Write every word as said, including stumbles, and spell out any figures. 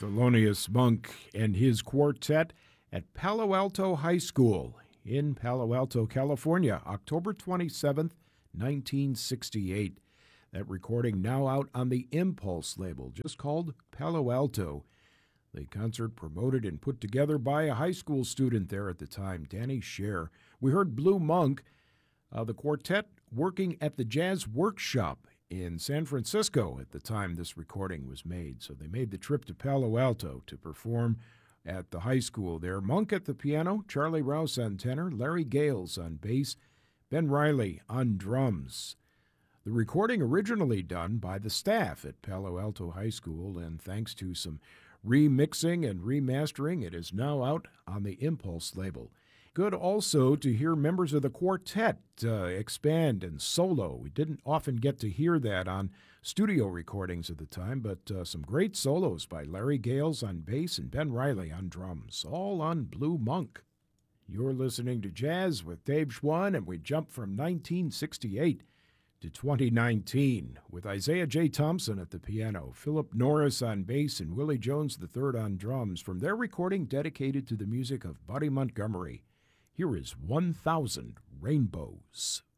Thelonious Monk and his quartet at Palo Alto High School in Palo Alto, California, October twenty-seventh, nineteen sixty-eight. That recording now out on the Impulse label, just called Palo Alto. The concert promoted and put together by a high school student there at the time, Danny Scher. We heard Blue Monk, uh, the quartet working at the Jazz Workshop in San Francisco at the time this recording was made. So they made the trip to Palo Alto to perform at the high school there. Monk at the piano, Charlie Rouse on tenor, Larry Gales on bass, Ben Riley on drums. The recording originally done by the staff at Palo Alto High School, and thanks to some remixing and remastering, it is now out on the Impulse label. Good also to hear members of the quartet uh, expand and solo. We didn't often get to hear that on studio recordings at the time, but uh, some great solos by Larry Gales on bass and Ben Riley on drums, all on Blue Monk. You're listening to Jazz with Dave Schwann, and we jump from nineteen sixty-eight to twenty nineteen with Isaiah J. Thompson at the piano, Philip Norris on bass, and Willie Jones the third on drums from their recording dedicated to the music of Buddy Montgomery. Here is one thousand Rainbows.